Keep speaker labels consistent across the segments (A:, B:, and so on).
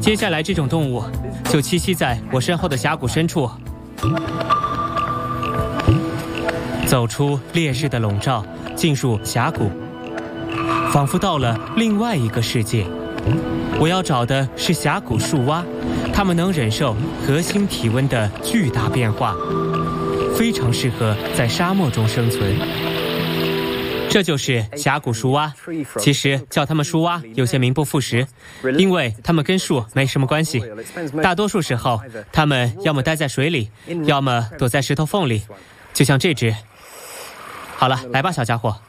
A: 接下来这种动物就栖息在我身后的峡谷深处，走出烈日的笼罩，进入峡谷，仿佛到了另外一个世界。我要找的是峡谷树蛙，它们能忍受核心体温的巨大变化，非常适合在沙漠中生存。这就是峡谷树蛙，其实叫它们树蛙有些名不副实，因为它们跟树没什么关系。大多数时候，它们要么待在水里，要么躲在石头缝里，就像这只。好了，来吧，小家伙。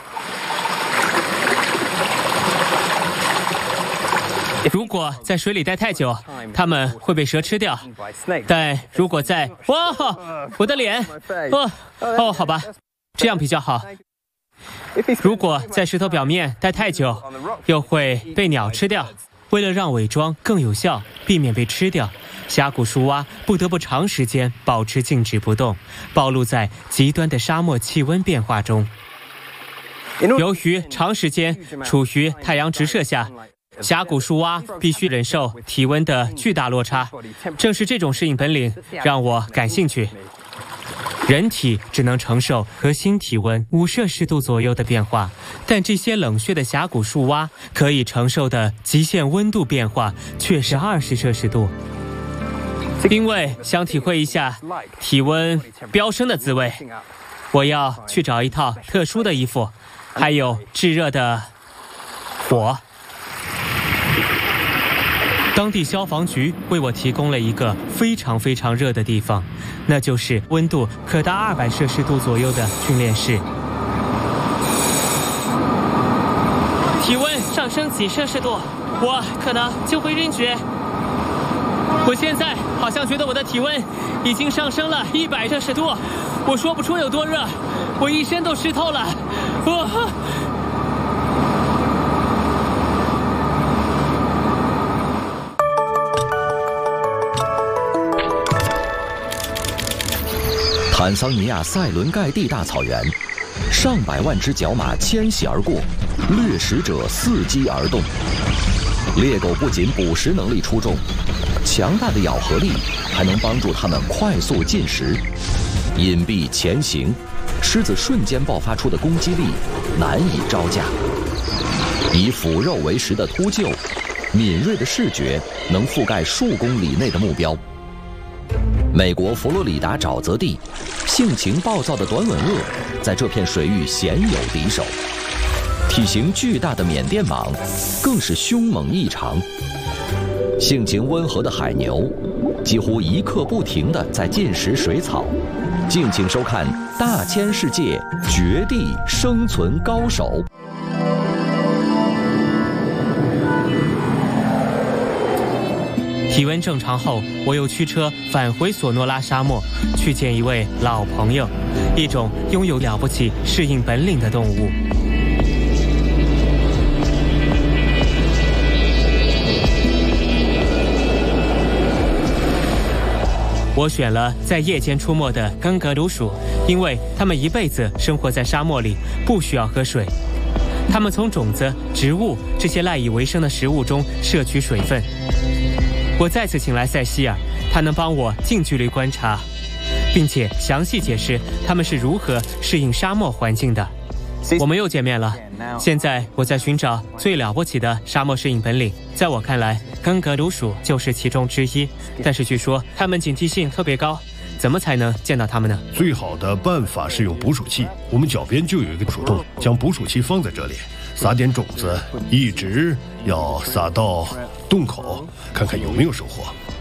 A: 如果在水里待太久，它们会被蛇吃掉。但如果在……哇，我的脸！哦，好吧，这样比较好。如果在石头表面待太久，又会被鸟吃掉。为了让伪装更有效，避免被吃掉，峡谷树蛙不得不长时间保持静止不动，暴露在极端的沙漠气温变化中。由于长时间处于太阳直射下，峡谷树蛙必须忍受体温的巨大落差。正是这种适应本领让我感兴趣。人体只能承受核心体温5°C左右的变化，但这些冷血的峡谷树蛙可以承受的极限温度变化却是20°C。因为想体会一下体温飙升的滋味，我要去找一套特殊的衣服，还有炙热的火。当地消防局为我提供了一个非常热的地方，那就是温度可达200°C左右的训练室。体温上升几摄氏度，我可能就会晕厥。我现在好像觉得我的体温已经上升了100°C，我说不出有多热，我一身都湿透了。
B: 坦桑尼亚塞伦盖蒂大草原，上百万只角马迁徙而过，掠食者伺机而动。猎狗不仅捕食能力出众，强大的咬合力还能帮助它们快速进食。隐蔽前行，狮子瞬间爆发出的攻击力难以招架。以腐肉为食的秃鹫，敏锐的视觉能覆盖数公里内的目标。美国佛罗里达沼泽地，性情暴躁的短吻鳄在这片水域鲜有敌手。体型巨大的缅甸蟒更是凶猛异常。性情温和的海牛几乎一刻不停地在进食水草。敬请收看《大千世界绝地生存高手》。
A: 体温正常后，我又驱车返回索诺拉沙漠，去见一位老朋友，一种拥有了不起适应本领的动物。我选了在夜间出没的根格鲁鼠，因为它们一辈子生活在沙漠里，不需要喝水。它们从种子、植物这些赖以为生的食物中摄取水分。我再次请来塞西尔，他能帮我近距离观察，并且详细解释他们是如何适应沙漠环境的。我们又见面了，现在我在寻找最了不起的沙漠适应本领。在我看来，根格鲁鼠就是其中之一，但是据说它们警惕性特别高，怎么才能见到它们呢？
C: 最好的办法是用捕鼠器，我们脚边就有一个鼠洞，将捕鼠器放在这里，撒点种子，一直要撒到洞口，看看有没有收获。